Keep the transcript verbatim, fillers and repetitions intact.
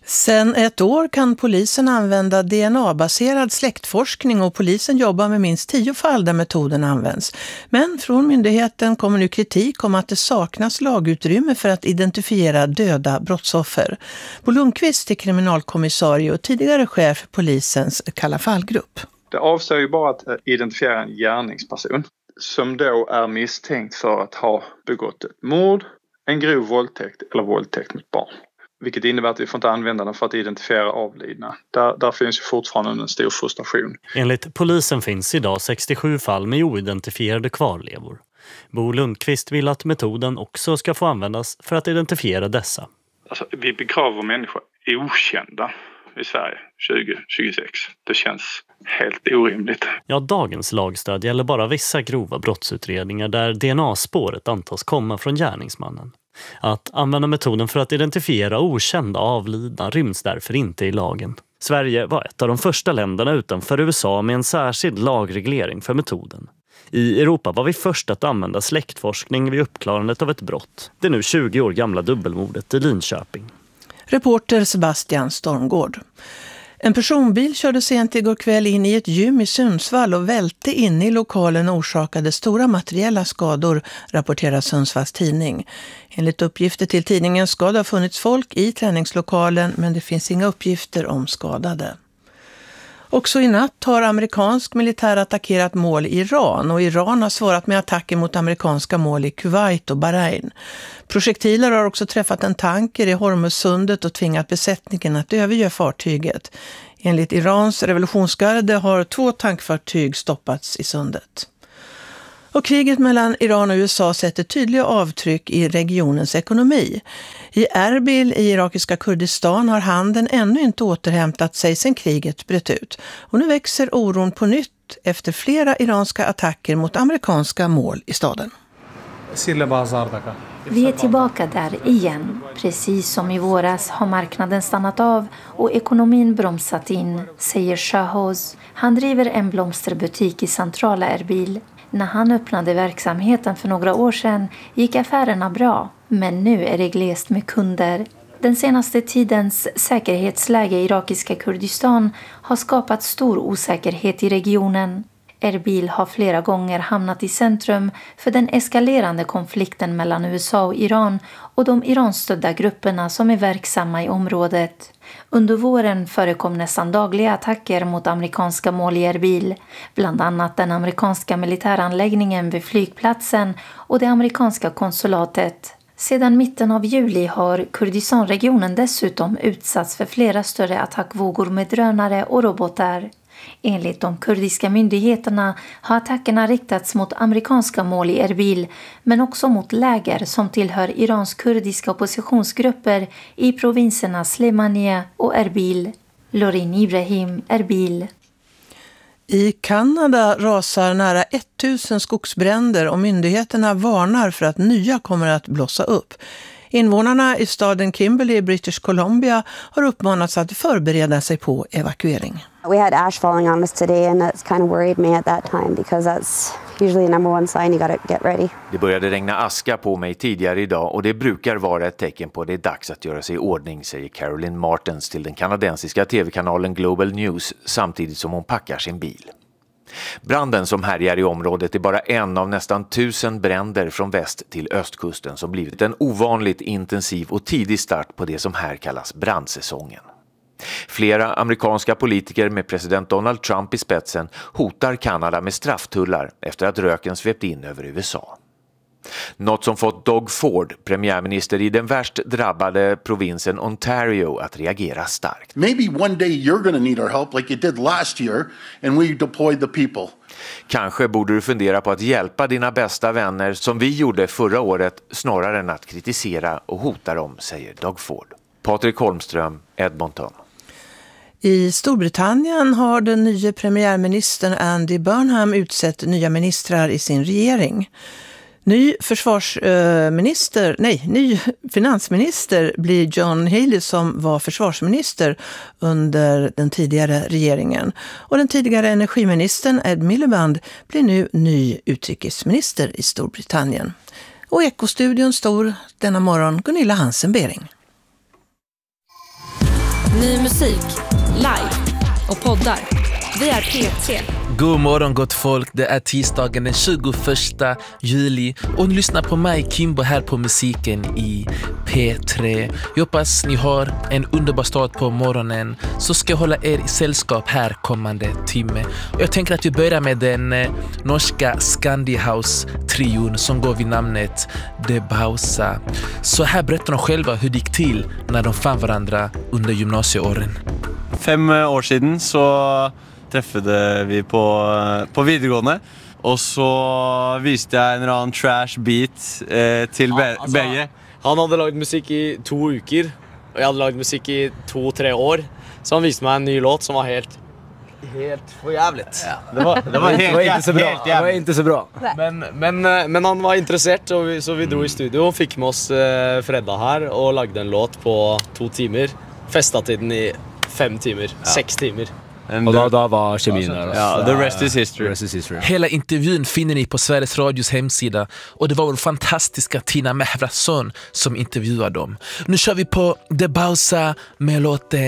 Sedan ett år kan polisen använda D N A-baserad släktforskning och polisen jobbar med minst tio fall där metoden används. Men från myndigheten kommer nu kritik om att det saknas lagutrymme för att identifiera döda brottsoffer. Bo Lundqvist är kriminalkommissarie och tidigare chef för polisens Kalla fallgrupp. Det avser ju bara att identifiera en gärningsperson som då är misstänkt för att ha begått ett mord, en grov våldtäkt eller våldtäkt mot barn. Vilket innebär att vi får inte använda den för att identifiera avlidna. Där, där finns ju fortfarande en stor frustration. Enligt polisen finns idag sextiosju fall med oidentifierade kvarlevor. Bo Lundqvist vill att metoden också ska få användas för att identifiera dessa. Alltså, vi begraver människor okända i Sverige tjugo tjugosex. Det känns helt orimligt. Ja, dagens lagstöd gäller bara vissa grova brottsutredningar där D N A-spåret antas komma från gärningsmannen. Att använda metoden för att identifiera okända avlidna ryms därför inte i lagen. Sverige var ett av de första länderna utanför U S A med en särskild lagreglering för metoden. I Europa var vi först att använda släktforskning vid uppklarandet av ett brott. Det nu tjugo år gamla dubbelmordet i Linköping. Reporter Sebastian Stormgård. En personbil körde sent igår kväll in i ett gym i Sundsvall och välte in i lokalen och orsakade stora materiella skador, rapporterar Sundsvalls tidning. Enligt uppgifter till tidningen ska det ha funnits folk i träningslokalen, men det finns inga uppgifter om skadade. Också i natt har amerikansk militär attackerat mål i Iran och Iran har svarat med attacker mot amerikanska mål i Kuwait och Bahrain. Projektiler har också träffat en tanker i Hormuzsundet och tvingat besättningen att överge fartyget. Enligt Irans revolutionsgarde har två tankfartyg stoppats i sundet. Och kriget mellan Iran och U S A sätter tydliga avtryck i regionens ekonomi. I Erbil i irakiska Kurdistan har handeln ännu inte återhämtat sig sedan kriget bröt ut. Och nu växer oron på nytt efter flera iranska attacker mot amerikanska mål i staden. Vi är tillbaka där igen. Precis som i våras har marknaden stannat av och ekonomin bromsat in, säger Shahhoz. Han driver en blomsterbutik i centrala Erbil. När han öppnade verksamheten för några år sedan gick affärerna bra, men nu är det glest med kunder. Den senaste tidens säkerhetsläge i irakiska Kurdistan har skapat stor osäkerhet i regionen. Erbil har flera gånger hamnat i centrum för den eskalerande konflikten mellan U S A och Iran och de Iran-stödda grupperna som är verksamma i området. Under våren förekom nästan dagliga attacker mot amerikanska mål i Erbil, bland annat den amerikanska militäranläggningen vid flygplatsen och det amerikanska konsulatet. Sedan mitten av juli har Kurdistan-regionen dessutom utsatts för flera större attackvågor med drönare och robotar. Enligt de kurdiska myndigheterna har attackerna riktats mot amerikanska mål i Erbil, men också mot läger som tillhör Irans kurdiska oppositionsgrupper i provinserna Slemania och Erbil. Lorin Ibrahim, Erbil. I Kanada rasar nära tusen skogsbränder och myndigheterna varnar för att nya kommer att blossa upp. Invånarna i staden Kimberley i British Columbia har uppmanats att förbereda sig på evakuering. We had ash falling on us today and that's kind of worried me at that time because that's usually the number one sign you got to get ready. Det började regna aska på mig tidigare idag och det brukar vara ett tecken på att det är dags att göra sig i ordning, säger Caroline Martens till den kanadensiska tv-kanalen Global News samtidigt som hon packar sin bil. Branden som härjar i området är bara en av nästan tusen bränder från väst till östkusten som blivit en ovanligt intensiv och tidig start på det som här kallas brandsäsongen. Flera amerikanska politiker med president Donald Trump i spetsen hotar Kanada med strafftullar efter att röken svept in över U S A. Något som fått Doug Ford, premiärminister i den värst drabbade provinsen Ontario, att reagera starkt. Maybe one day you're going to need our help like you did last year and we deployed the people. Kanske borde du fundera på att hjälpa dina bästa vänner som vi gjorde förra året snarare än att kritisera och hota dem, säger Doug Ford. Patrik Holmström, Edmonton. I Storbritannien har den nya premiärministern Andy Burnham utsett nya ministrar i sin regering. Ny försvarsminister, nej, ny finansminister blir John Healey som var försvarsminister under den tidigare regeringen. Och den tidigare energiministern Ed Miliband blir nu ny utrikesminister i Storbritannien. Och Ekostudion står denna morgon Gunilla Hansen-Bering. Ny musik, live och poddar. Vi är P tre. God morgon gott folk, det är tisdagen den tjugoförsta juli och ni lyssnar på mig Kimbo här på musiken i P tre. Jag hoppas ni har en underbar start på morgonen, så ska jag hålla er i sällskap här kommande timme. Jag tänker att vi börjar med den eh, norska Scandi House-trion som går vid namnet De Bausa. Så här berättar de själva hur det gick till när de fann varandra under gymnasieåren. Fem år siden så träffade vi på, på videregående, och så viste jeg en eller annen trash beat eh, til be- altså, begge. Han hadde laget musikk i to uker, og jeg hadde laget musikk i to-tre år. Så han viste meg en ny låt som var helt, helt for jævligt. Ja, det var, det var helt, det var inte så bra. helt Det var inte så bra. Men, men, men han var interessert, og vi, så vi dro i studio og fikk med oss eh, Fredda her og lagde en låt på to timer. Festet til den i fem timer, ja. seks timer. Och då, då var kemin där. Ja, the rest is history. Rest is history. Hela intervjun finner ni på Sveriges Radios hemsida, och det var vår fantastiska Tina Mehvrasson som intervjuade dem. Nu kör vi på De Bausa med låten